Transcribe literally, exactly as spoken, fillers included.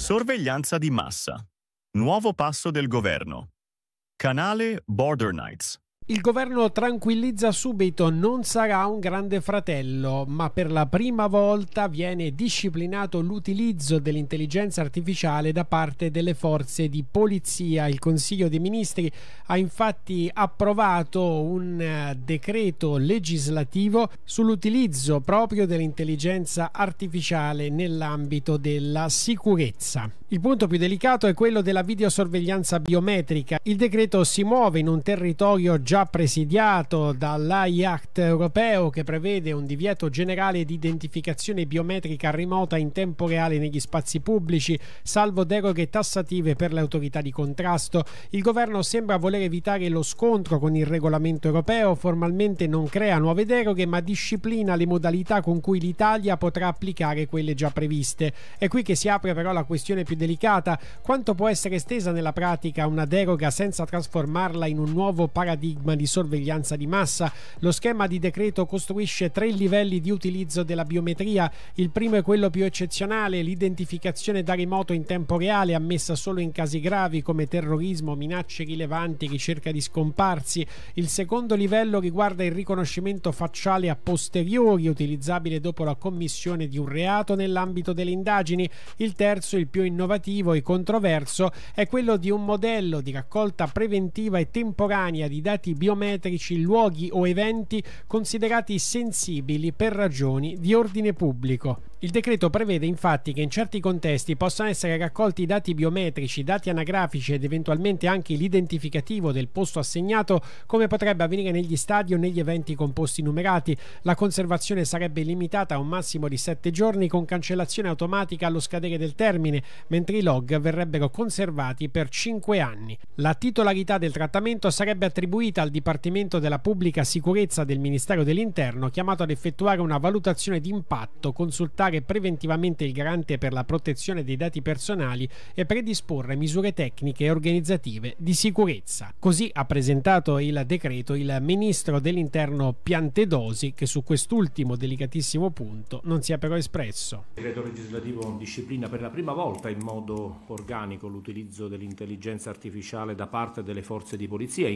Sorveglianza di massa. Nuovo passo del governo. Canale Border Knights. Il governo tranquillizza subito, non sarà un grande fratello, ma per la prima volta viene disciplinato l'utilizzo dell'intelligenza artificiale da parte delle forze di polizia. Il Consiglio dei Ministri ha infatti approvato un decreto legislativo sull'utilizzo proprio dell'intelligenza artificiale nell'ambito della sicurezza. Il punto più delicato è quello della videosorveglianza biometrica. Il decreto si muove in un territorio già presidiato dall'A I Act europeo, che prevede un divieto generale di identificazione biometrica remota in tempo reale negli spazi pubblici, salvo deroghe tassative per le autorità di contrasto. Il governo sembra voler evitare lo scontro con il regolamento europeo. Formalmente non crea nuove deroghe, ma disciplina le modalità con cui l'Italia potrà applicare quelle già previste. È qui che si apre però la questione più delicata: quanto può essere estesa nella pratica una deroga senza trasformarla in un nuovo paradigma di sorveglianza di massa? Lo schema di decreto costruisce tre livelli di utilizzo della biometria. Il primo è quello più eccezionale, l'identificazione da remoto in tempo reale, ammessa solo in casi gravi come terrorismo, minacce rilevanti, ricerca di scomparsi. Il secondo livello riguarda il riconoscimento facciale a posteriori, utilizzabile dopo la commissione di un reato nell'ambito delle indagini. Il terzo, il più innovativo e controverso, è quello di un modello di raccolta preventiva e temporanea di dati biometrici, luoghi o eventi considerati sensibili per ragioni di ordine pubblico. Il decreto prevede infatti che in certi contesti possano essere raccolti dati biometrici, dati anagrafici ed eventualmente anche l'identificativo del posto assegnato, come potrebbe avvenire negli stadi o negli eventi con posti numerati. La conservazione sarebbe limitata a un massimo di sette giorni con cancellazione automatica allo scadere del termine, mentre i log verrebbero conservati per cinque anni. La titolarità del trattamento sarebbe attribuita al Dipartimento della Pubblica Sicurezza del Ministero dell'Interno, chiamato ad effettuare una valutazione di impatto, consultare preventivamente il garante per la protezione dei dati personali e predisporre misure tecniche e organizzative di sicurezza. Così ha presentato il decreto il ministro dell'Interno Piantedosi, che su quest'ultimo delicatissimo punto non si è però espresso. Il decreto legislativo disciplina per la prima volta in modo organico l'utilizzo dell'intelligenza artificiale da parte delle forze di polizia.